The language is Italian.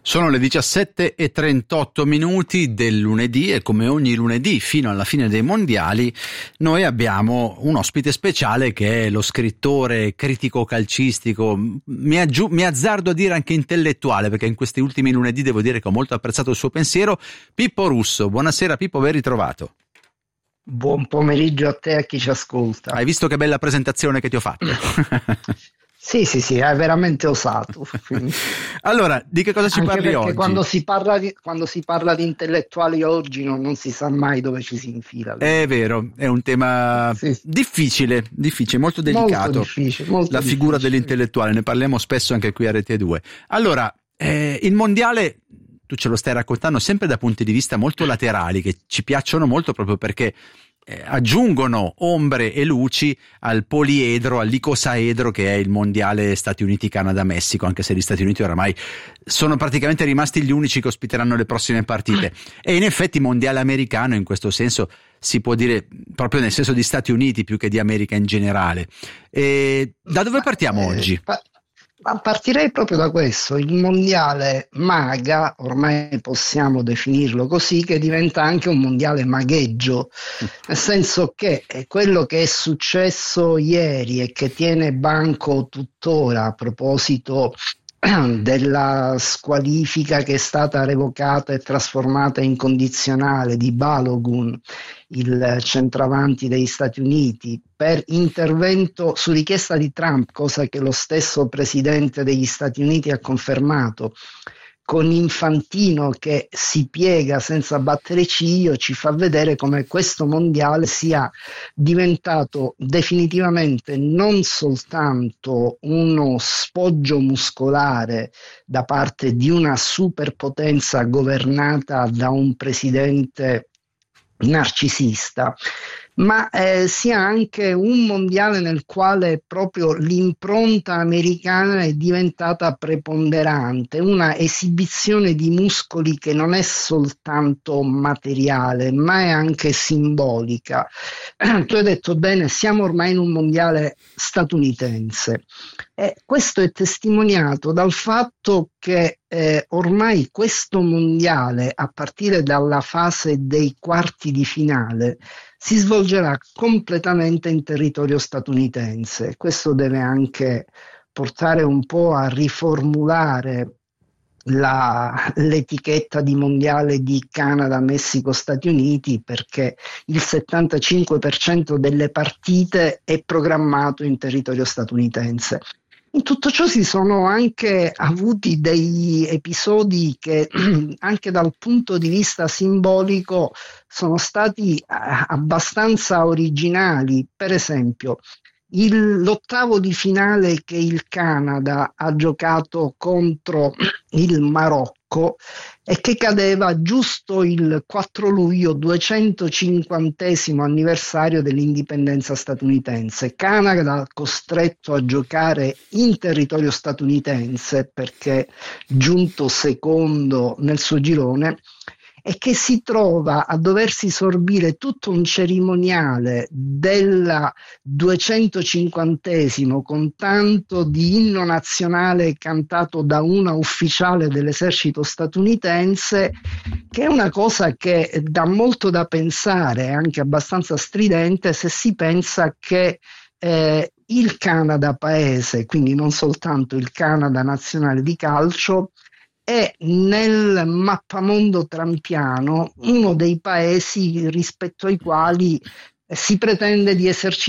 Sono le 17:38 del lunedì e come ogni lunedì fino alla fine dei mondiali noi abbiamo un ospite speciale che è lo scrittore critico calcistico, mi azzardo a dire anche intellettuale, perché in questi ultimi lunedì devo dire che ho molto apprezzato il suo pensiero, Pippo Russo. Buonasera Pippo, ben ritrovato. Buon pomeriggio a te e a chi ci ascolta. Hai visto che bella presentazione che ti ho fatto? Sì, hai veramente osato. Allora, di che cosa ci Anche parli oggi? quando si parla di intellettuali oggi non si sa mai dove ci si infila. È vero, è un tema difficile, molto delicato. Molto la figura difficile dell'intellettuale, ne parliamo spesso anche qui a Rete 2. Allora, il mondiale, tu ce lo stai raccontando sempre da punti di vista molto laterali, che ci piacciono molto proprio perché aggiungono ombre e luci al poliedro, all'icosaedro che è il mondiale Stati Uniti, Canada, Messico, anche se gli Stati Uniti oramai sono praticamente rimasti gli unici che ospiteranno le prossime partite. E in effetti mondiale americano in questo senso si può dire proprio nel senso di Stati Uniti più che di America in generale. E da dove partiamo oggi? Ma partirei proprio da questo, il mondiale maga, ormai possiamo definirlo così, che diventa anche un mondiale magheggio, nel senso che quello che è successo ieri e che tiene banco tuttora a proposito della squalifica che è stata revocata e trasformata in condizionale di Balogun, il centravanti degli Stati Uniti, per intervento su richiesta di Trump, cosa che lo stesso presidente degli Stati Uniti ha confermato, con Infantino che si piega senza battere ciglio, ci fa vedere come questo mondiale sia diventato definitivamente non soltanto uno sfoggio muscolare da parte di una superpotenza governata da un presidente narcisista, ma sia anche un mondiale nel quale proprio l'impronta americana è diventata preponderante, una esibizione di muscoli che non è soltanto materiale, ma è anche simbolica. Tu hai detto bene, siamo ormai in un mondiale statunitense. Questo è testimoniato dal fatto che ormai questo mondiale, a partire dalla fase dei quarti di finale, si svolgerà completamente in territorio statunitense. Questo deve anche portare un po' a riformulare l'etichetta di mondiale di Canada, Messico, Stati Uniti, perché il 75% delle partite è programmato in territorio statunitense. In tutto ciò si sono anche avuti degli episodi che anche dal punto di vista simbolico sono stati abbastanza originali. Per esempio, l'ottavo di finale che il Canada ha giocato contro il Marocco e che cadeva giusto il 4 luglio, 250° anniversario dell'indipendenza statunitense. Canada costretto a giocare in territorio statunitense perché giunto secondo nel suo girone, e che si trova a doversi sorbire tutto un cerimoniale del 250° con tanto di inno nazionale cantato da una ufficiale dell'esercito statunitense, che è una cosa che dà molto da pensare, anche abbastanza stridente, se si pensa che il Canada paese, quindi non soltanto il Canada nazionale di calcio, è nel mappamondo trampiano uno dei paesi rispetto ai quali si pretende di esercitare